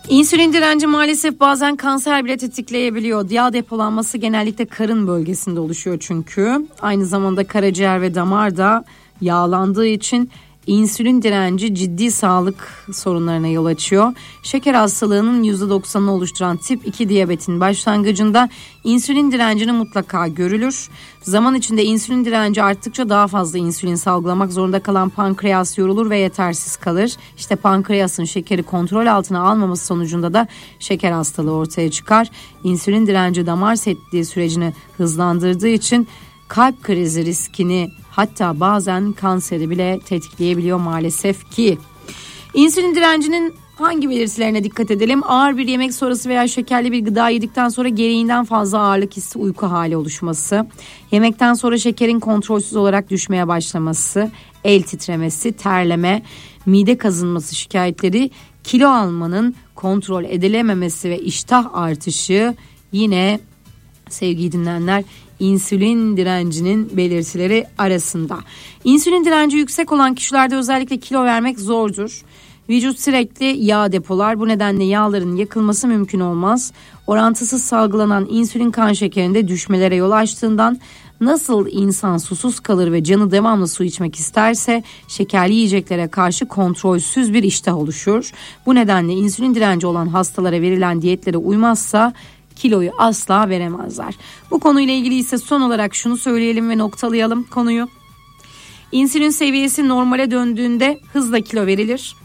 İnsülin direnci maalesef bazen kanser bile tetikleyebiliyor. Yağ depolanması genellikle karın bölgesinde oluşuyor çünkü. Aynı zamanda karaciğer ve damar da yağlandığı için insülin direnci ciddi sağlık sorunlarına yol açıyor. Şeker hastalığının %90'ını oluşturan tip 2 diyabetin başlangıcında insülin direncini mutlaka görülür. Zaman içinde insülin direnci arttıkça daha fazla insülin salgılamak zorunda kalan pankreas yorulur ve yetersiz kalır. İşte pankreasın şekeri kontrol altına almaması sonucunda da şeker hastalığı ortaya çıkar. İnsülin direnci damar setliği sürecini hızlandırdığı için kalp krizi riskini, hatta bazen kanseri bile tetikleyebiliyor maalesef ki. İnsülin direncinin hangi belirtilerine dikkat edelim? Ağır bir yemek sonrası veya şekerli bir gıda yedikten sonra gereğinden fazla ağırlık hissi, uyku hali oluşması, yemekten sonra şekerin kontrolsüz olarak düşmeye başlaması, el titremesi, terleme, mide kazınması şikayetleri, kilo almanın kontrol edilememesi ve iştah artışı yine sevgili dinleyenler insülin direncinin belirtileri arasında. İnsülin direnci yüksek olan kişilerde özellikle kilo vermek zordur. Vücut sürekli yağ depolar. Bu nedenle yağların yakılması mümkün olmaz. Orantısız salgılanan insülin kan şekerinde düşmelere yol açtığından nasıl insan susuz kalır ve canı devamlı su içmek isterse şekerli yiyeceklere karşı kontrolsüz bir iştah oluşur. Bu nedenle insülin direnci olan hastalara verilen diyetlere uymazsa kiloyu asla veremezler. Bu konuyla ilgili ise son olarak şunu söyleyelim ve noktalayalım konuyu. İnsülin seviyesi normale döndüğünde hızla kilo verilir.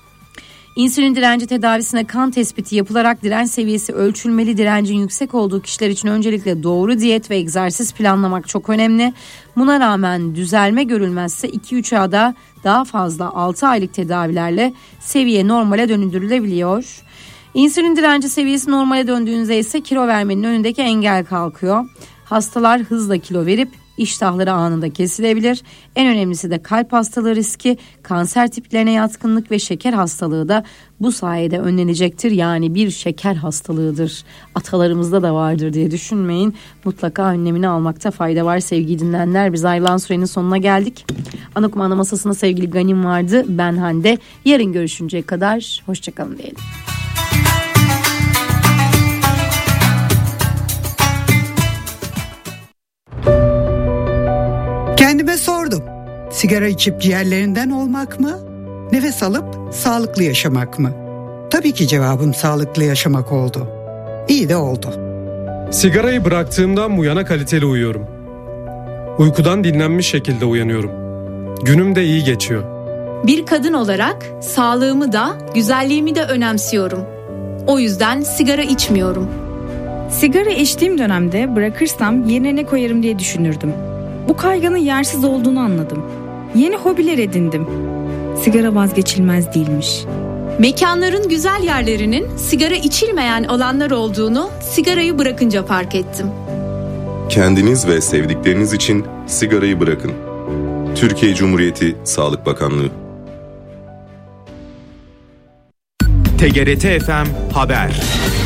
İnsülin direnci tedavisine kan tespiti yapılarak direnç seviyesi ölçülmeli. Direncin yüksek olduğu kişiler için öncelikle doğru diyet ve egzersiz planlamak çok önemli. Buna rağmen düzelme görülmezse 2-3 ayda daha fazla 6 aylık tedavilerle seviye normale döndürülebiliyor. İnsülin direnci seviyesi normale döndüğünde ise kilo vermenin önündeki engel kalkıyor. Hastalar hızla kilo verip iştahları anında kesilebilir. En önemlisi de kalp hastalığı riski, kanser tiplerine yatkınlık ve şeker hastalığı da bu sayede önlenecektir. Yani bir şeker hastalığıdır, atalarımızda da vardır diye düşünmeyin. Mutlaka önlemini almakta fayda var sevgili dinleyenler. Biz ayrılan sürenin sonuna geldik. Ana kumanda masasında sevgili Ganim vardı, ben Hande. Yarın görüşünceye kadar hoşçakalın diyelim. Kendime sordum. Sigara içip ciğerlerinden olmak mı? Nefes alıp sağlıklı yaşamak mı? Tabii ki cevabım sağlıklı yaşamak oldu. İyi de oldu. Sigarayı bıraktığımdan bu yana kaliteli uyuyorum. Uykudan dinlenmiş şekilde uyanıyorum. Günüm de iyi geçiyor. Bir kadın olarak sağlığımı da güzelliğimi de önemsiyorum. O yüzden sigara içmiyorum. Sigara içtiğim dönemde bırakırsam yerine ne koyarım diye düşünürdüm. Bu kaygının yersiz olduğunu anladım. Yeni hobiler edindim. Sigara vazgeçilmez değilmiş. Mekanların güzel yerlerinin sigara içilmeyen alanlar olduğunu sigarayı bırakınca fark ettim. Kendiniz ve sevdikleriniz için sigarayı bırakın. Türkiye Cumhuriyeti Sağlık Bakanlığı. TGRT FM Haber.